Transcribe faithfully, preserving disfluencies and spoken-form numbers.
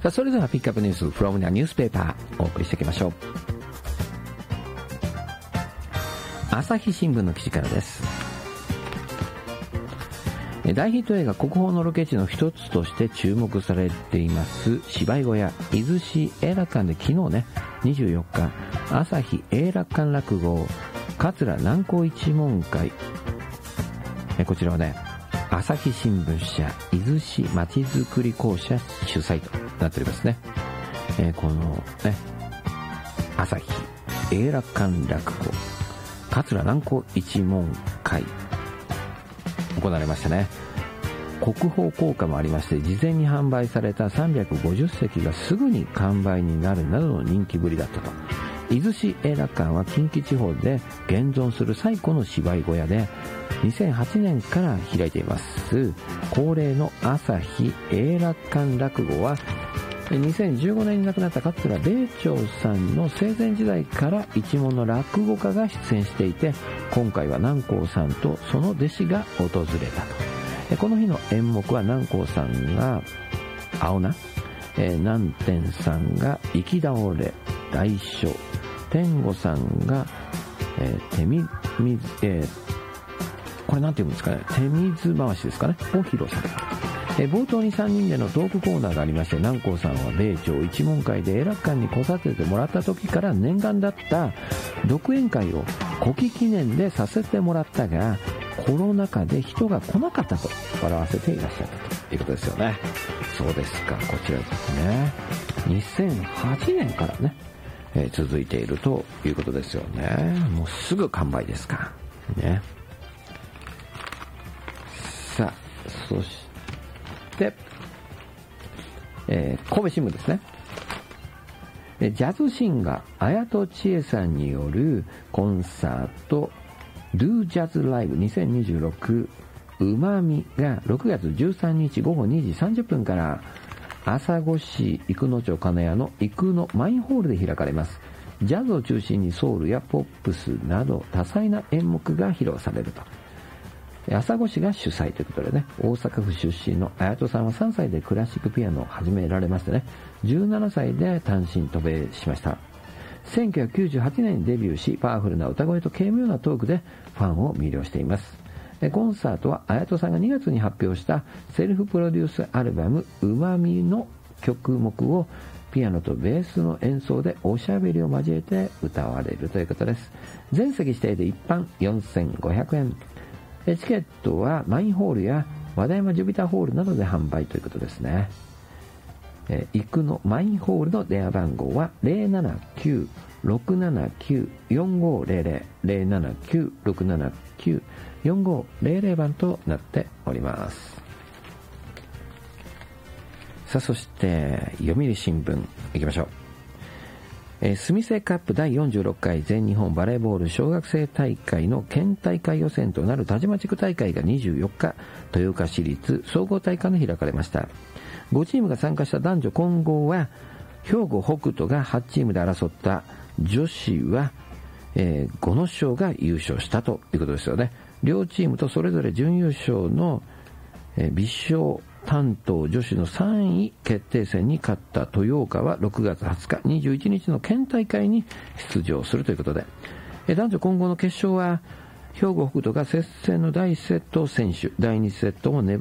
さあそれではピックアップニュース from the newspaper お送りしていきましょう。朝日新聞の記事からです。大ヒット映画国宝のロケ地の一つとして注目されています芝居小屋伊豆市永楽館で昨日ねにじゅうよっか朝日永楽館落語桂南光一門会、こちらはね朝日新聞社伊豆市まちづくり公社主催となっておりますね。えー、このね朝日永楽館落語桂南光一門会行われましたね。国宝効果もありまして、事前に販売されたさんびゃくごじゅっせきがすぐに完売になるなどの人気ぶりだったと。伊豆市永楽館は近畿地方で現存する最古の芝居小屋でにせんはちねんから開いています。恒例の朝日永楽館落語はにせんじゅうごねんに亡くなった桂米朝さんの生前時代から一門の落語家が出演していて、今回は南光さんとその弟子が訪れたと。この日の演目は南光さんが青菜、えー、南天さんが行き倒れ大笑、天吾さんが、えー、手水、えー、これなんていうんですかね、手水回しですかねを披露された。えー、冒頭にさんにんでのトークコーナーがありまして、南光さんは米朝一門会で永楽館に来させてもらった時から念願だった独演会を古希記念でさせてもらったが、コロナ禍で人が来なかったと笑わせていらっしゃったということですよね。そうですか、こちらですねにせんはちねんからね、えー、続いているということですよね。もうすぐ完売ですかね。さあそして、えー、神戸新聞ですね。ジャズシンガー綾戸千恵さんによるコンサートDo Jazz Live にせんにじゅうろくうまみがろくがつじゅうさんにちごごにじさんじゅっぷんから朝来市生野町金谷の生野マインホールで開かれます。ジャズを中心にソウルやポップスなど多彩な演目が披露されると。朝来市が主催ということでね、大阪府出身の綾戸さんはさんさいでクラシックピアノを始められましてね、じゅうななさいで単身渡米しました。せんきゅうひゃくきゅうじゅうはちねんにデビューし、パワフルな歌声と軽妙なトークでファンを魅了しています。コンサートは綾戸さんがにがつに発表したセルフプロデュースアルバムうまみの曲目をピアノとベースの演奏でおしゃべりを交えて歌われるということです。全席指定で一般よんせんごひゃくえん、チケットはマインホールや和田山ジュピターホールなどで販売ということですね。えー、生野マインホールの電話番号は ゼロななきゅう ろくななきゅう よんごゼロゼロ ゼロななきゅう ろくななきゅう よんごゼロゼロ番となっております。さあそして読売新聞いきましょう。えー、スミセカップだいよんじゅうろっかい全日本バレーボール小学生大会の県大会予選となる田島地区大会がにじゅうよっか豊岡市立総合体育館で開かれました。ごチームが参加した男女混合は兵庫北斗がはちチームで争った女子は、えー、五野賞が優勝したということですよね。両チームとそれぞれ準優勝の、えー、美少担当女子のさんい決定戦に勝った豊岡はろくがつはつかにじゅういちにちの県大会に出場するということで、えー、男女混合の決勝は兵庫北斗が接戦のだいいちセットを先取、だいにセットも粘